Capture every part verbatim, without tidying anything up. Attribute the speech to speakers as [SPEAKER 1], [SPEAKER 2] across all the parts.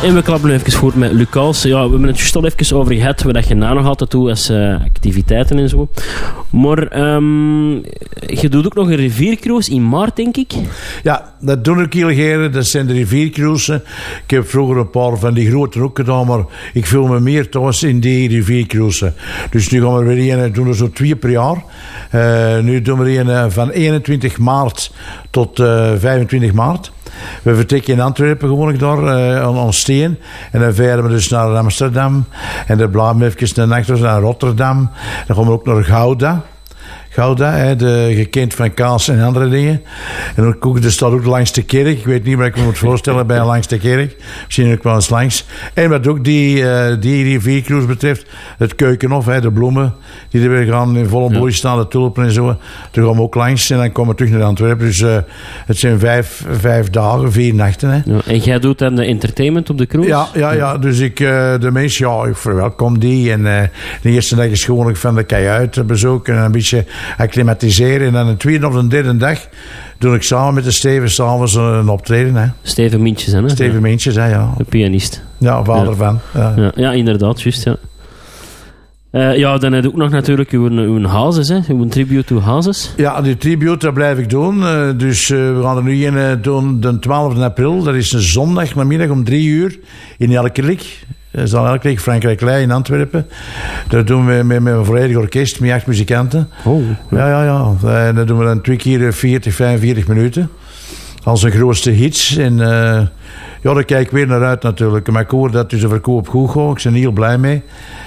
[SPEAKER 1] En we klappen even voort met Lucas. Ja, we hebben het juist al even over gehad wat je na nog altijd doet als uh, activiteiten en zo. Maar um, je doet ook nog een riviercruise in maart, denk ik?
[SPEAKER 2] Ja, dat doen ik heel graag. Dat zijn de riviercruisen. Ik heb vroeger een paar van die grote ook gedaan, maar ik voel me meer thuis in die riviercruisen. Dus nu gaan we weer een, doen we zo twee per jaar. Uh, nu doen we een van eenentwintig maart tot uh, vijfentwintig maart. We vertrekken in Antwerpen gewoon daar, uh, aan, aan Steen. En dan varen we dus naar Amsterdam. En dan blijven we even naar nacht naar Rotterdam. Dan gaan we ook naar Gouda. Gouda, hè, de, gekend van kaas en andere dingen. En ook, ook, er staat ook langs de kerk. Ik weet niet wat ik me moet voorstellen bij langs de kerk. Misschien ook wel eens langs. En wat ook die, uh, die riviercruise betreft, het Keukenhof, hè, de bloemen, die er weer gaan in volle bloei staan, de tulpen en zo. Daar gaan we ook langs en dan komen we terug naar Antwerpen. Dus uh, het zijn vijf, vijf dagen, vier nachten. Hè.
[SPEAKER 1] Ja, en jij doet dan de entertainment op de cruise?
[SPEAKER 2] Ja, ja, ja. Dus ik, uh, de mensen, ja, ik verwelkom die. En uh, de eerste dag is gewoon van de kajuit bezoeken en een beetje acclimatiseren. En dan de tweede of de derde dag doe ik samen met de Steven s'avonds een optreden. Hè.
[SPEAKER 1] Steven Mintjes, hè?
[SPEAKER 2] Steven ja. Mintjes, hè, ja.
[SPEAKER 1] De pianist.
[SPEAKER 2] Ja, vader ja. van. Ja.
[SPEAKER 1] Ja, ja, inderdaad, juist, ja. Uh, ja, dan heb je ook nog natuurlijk uw, uw Hazes, hè? Uw tribute to Hazes.
[SPEAKER 2] Ja, die tribute, dat blijf ik doen. Uh, dus uh, we gaan er nu een uh, doen de twaalfde april. Dat is een zondag namiddag om drie uur in Elkerlijk. Dat is dan Elkerlijk, Frankrijk-Lei in Antwerpen. Dat doen we met, met een volledig orkest, met acht muzikanten. Oh. Ja, ja, ja. En dat doen we dan twee keer veertig, vijfenveertig minuten. Als een grootste hits. En uh, ja, daar kijk ik weer naar uit natuurlijk. Maar ik hoor dat dus de verkoop goed gaat. Ik ben heel blij mee.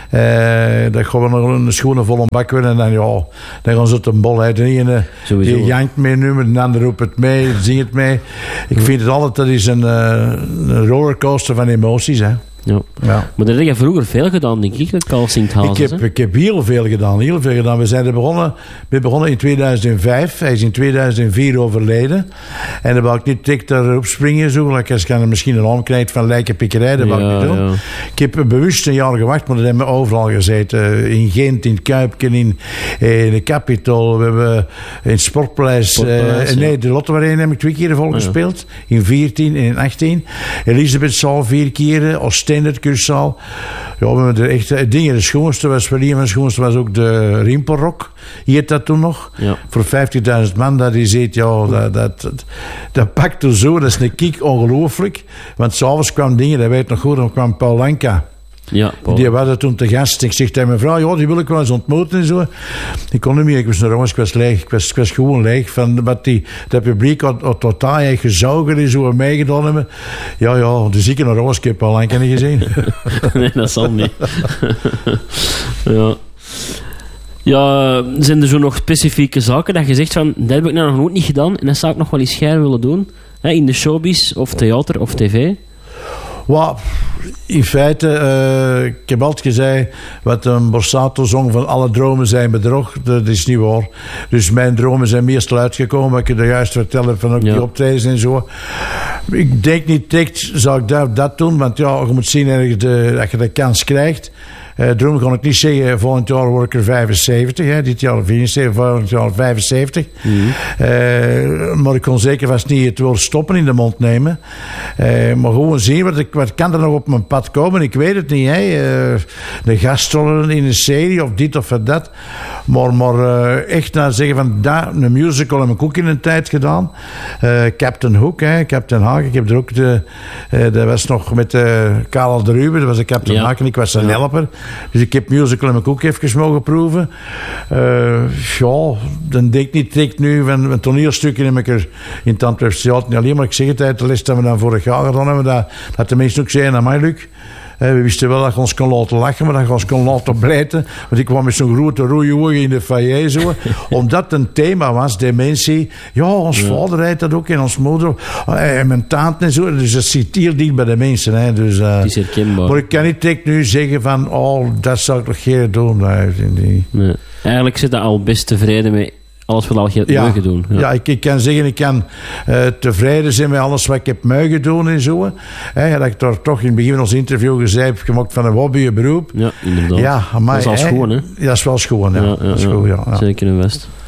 [SPEAKER 2] Uh, dat gaan we nog een schone volle bak worden. En dan, ja, dan gaan ze het een bol uit. De ene die jankt mee nummer, de ander roept het mee, zingt het mee. Ik vind het altijd, dat is een, uh, een rollercoaster van emoties, hè.
[SPEAKER 1] Ja. Ja. Maar dat heb je vroeger veel gedaan, denk ik, dat Carl zingt Hazes.
[SPEAKER 2] Ik heb, ik heb heel veel gedaan, heel veel gedaan. We zijn er begonnen, we begonnen in tweeduizend vijf. Hij is in tweeduizend vier overleden. En dan wou ik niet direct daarop springen, zo. Like als je misschien een arm krijgt van lijkenpikkerij, dat wou ik ja, niet doen. Ja. Ik heb bewust een jaar gewacht, maar dat hebben we overal gezeten. In Gent, in het Kuipken, in, in de Capitol. We hebben in het Sportpaleis. Sportpaleis uh, nee, ja. De Lotto Arena heb ik twee keer vol gespeeld. Ja, ja. In veertien en in achttien. Elisabethzaal vier keer. Oostende. In het Kurszaal. Ja, we hebben er echt dingen. De schoonste was voor een van de schoonste was ook de Rimpelrock. Hier heet dat toen nog. Ja. Voor vijftigduizend man. Dat is het, ja, dat, dat, dat, dat pakte zo. Dat is een kiek ongelooflijk. Want s'avonds kwam dingen, dat weet ik nog goed, dan kwam Paul Anka.
[SPEAKER 1] Ja, Paul.
[SPEAKER 2] Die was er toen te gast. Ik zeg tegen mijn vrouw, ja, die wil ik wel eens ontmoeten en zo. Ik kon niet meer, ik was naar jongens, ik was leeg. Ik was, ik was gewoon leeg van wat die, dat publiek had, had totaal echt gezogen en zo meegedaan hebben. Ja, ja, dus ik naar jongens, ik heb al lang niet gezien.
[SPEAKER 1] Nee, dat zal niet. Ja. Ja, zijn er zo nog specifieke zaken dat je zegt van, dat heb ik nou nog nooit niet gedaan en dat zou ik nog wel eens scherp willen doen? Hè, in de showbiz of theater of tv?
[SPEAKER 2] Well, in feite, uh, ik heb altijd gezegd, wat een Borsato zong van alle dromen zijn bedrog, dat is niet waar. Dus mijn dromen zijn meestal uitgekomen, wat ik je er juist vertelde van ook ja. die optredens en zo. Ik denk niet direct, zou ik dat, dat doen, want ja, je moet zien dat je de, dat je de kans krijgt. Uh, daarom kan ik niet zeggen, volgend jaar word ik er vijfenzeventig, hè, dit jaar vierenzeventig, volgend jaar vijfenzeventig. Mm-hmm. Uh, maar ik kon zeker vast niet het woord stoppen in de mond nemen. Uh, maar gewoon zien, wat, ik, wat kan er nog op mijn pad komen, ik weet het niet. Hè. Uh, de gastrollen in een serie, of dit of dat. Maar, maar uh, echt naar zeggen van, dat, een musical heb ik ook in een tijd gedaan. Uh, Captain Hook, hè, Captain Haak. Ik heb er ook de, uh, dat was nog met uh, Karel de Ruben, dat was de Captain ja. Haak en ik was zijn ja. helper. Dus ik heb musical en ik ook even mogen proeven. Uh, ja, dan denk ik niet direct nu van een toneelstukje heb ik er in het Antwerpse theater niet alleen, maar ik zeg het uit de les dat we dan vorig jaar gedaan hebben, dat, dat de mensen ook zeiden, aan mij Luc, we wisten wel dat je ons kon laten lachen, maar dat je ons kon laten blijten. Want ik kwam met zo'n grote rode ogen in de foyer zo. Omdat het een thema was, dementie. Ja, ons ja. vader rijdt dat ook en ons moeder. En mijn tante en zo. Dus dat zit heel dicht bij de mensen. Hè. Dus, uh,
[SPEAKER 1] het is herkenbaar.
[SPEAKER 2] Maar ik kan niet direct nu zeggen van, oh, dat zou ik nog geen doen. Nee.
[SPEAKER 1] Nee. Eigenlijk zit je al best tevreden mee. Alles wat je hebt
[SPEAKER 2] ja,
[SPEAKER 1] mogen doen.
[SPEAKER 2] Ja, ja ik, ik kan zeggen, ik kan uh, tevreden zijn met alles wat ik heb mogen doen en zo. He, dat ik daar toch in het begin van ons interview gezegd heb gemaakt van een hobby, een beroep.
[SPEAKER 1] Ja, inderdaad.
[SPEAKER 2] Ja, maar,
[SPEAKER 1] dat is wel schoon, hè?
[SPEAKER 2] Ja, dat is wel schoon, ja. ja, ja,
[SPEAKER 1] ja
[SPEAKER 2] dat is
[SPEAKER 1] ja.
[SPEAKER 2] goed, ja, ja.
[SPEAKER 1] Zeker in West.